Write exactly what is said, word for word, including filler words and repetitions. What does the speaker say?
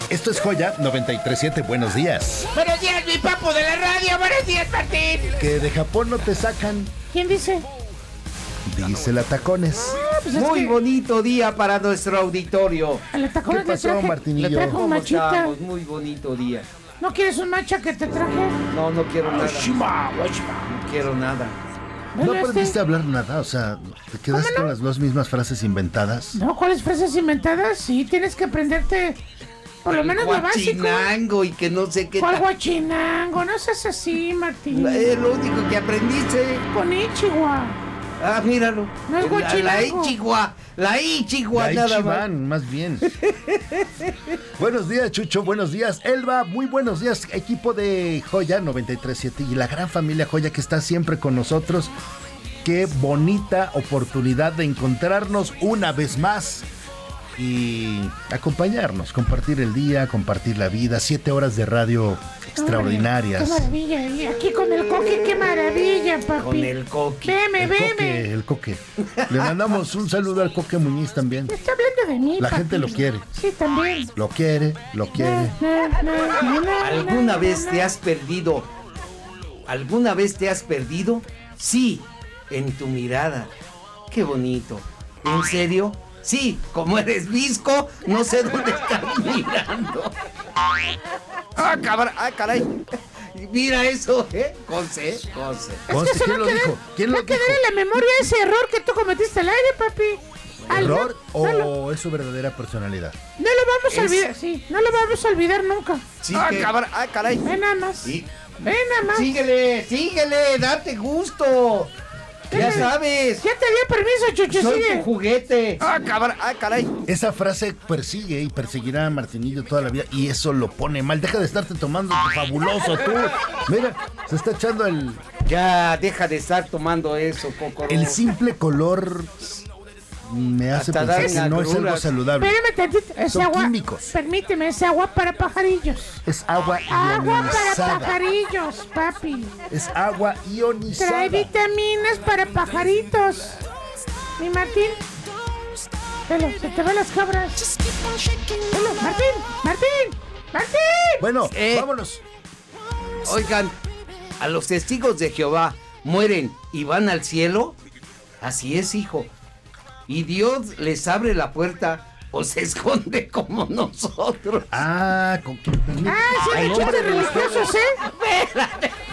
Esto es Joya noventa y tres siete. Buenos días. Buenos días, mi papu de la radio. Buenos días, Martín. Que de Japón no te sacan. ¿Quién dice? Dice la Tacones. Ah, pues Muy que... bonito día para nuestro auditorio. A la Tacones ¿Qué pasó, le traje, Martinillo? le traje un ¿Cómo machita. estamos? Muy bonito día. ¿No quieres un macha que te traje? No, no quiero nada. No quiero nada. ¿No Bueno, aprendiste este- a hablar nada? O sea, ¿te quedas con las dos mismas frases inventadas? No, ¿cuáles frases inventadas? Sí, tienes que aprenderte por lo menos lo básico. Guachinango y que no sé qué ¿Cuál tal. guachinango? No seas así, Martín. Es lo único que aprendiste. Con Ichiwa. Ah, míralo. No es La- guachinango. La Ichigua. La Ichigua, La nada más. Ichiban, más bien. Buenos días, Chucho. Buenos días, Elba. Muy buenos días, equipo de Joya noventa y tres siete y la gran familia Joya que está siempre con nosotros. Qué bonita oportunidad de encontrarnos una vez más y acompañarnos, compartir el día, compartir la vida. Siete horas de radio extraordinarias. Qué maravilla. Y aquí con el coque, qué maravilla, papi. Con el coqui. Veme, El veme. coque, el coque. Le mandamos un saludo al Coque Muñiz también. Está hablando de mí, La papi. gente lo quiere. Sí, también. Lo quiere, lo quiere. Na, na, na, na, na, ¿Alguna na, vez na. te has perdido? ¿Alguna vez te has perdido? Sí, en tu mirada. Qué bonito. ¿En serio? Sí, como eres visco, no sé dónde estás mirando. Ah, cabra, ah, caray. Mira eso, ¿eh? Conce, conce. Conste, se ¿quién va lo a quedar- dijo? ¿Quién va lo a quedar dijo? en la memoria ese error que tú cometiste al aire, papi. Al- ¿Error no, no lo- o es su verdadera personalidad? No lo vamos a Es- olvidar, sí, no lo vamos a olvidar nunca. Sí, ah, cabra, ah, caray. Ven nada más. Sí. Ven nada más. Síguele, síguele, date gusto. Ya Dale. sabes. Ya te di permiso, Chucho, Soy sigue. tu juguete. Ah, cabra, ah, caray. Esa frase persigue y perseguirá a Martinillo toda la vida y eso lo pone mal. Deja de estarte tomando tu fabuloso tú. Mira, se está echando el, Ya, deja de estar tomando eso, Coco. el simple color. Me hace Hasta pensar dan que no es algo agruras. saludable. Espérame tantito, es Son agua. químicos. Permíteme, es agua para pajarillos. Es agua Agua para ionizada. pajarillos, papi. Es agua ionizada. Trae vitaminas para pajaritos. Mi Martín. Velo, se te van las cabras. Velo, Martín, Martín, Martín. Bueno, Eh. vámonos. Oigan, a los testigos de Jehová mueren y van al cielo. Así es, hijo. Y Dios les abre la puerta o se esconde como nosotros. Ah, con que Ah, sí, Al de hombre chistes de los religiosos, ¿eh? Espérate.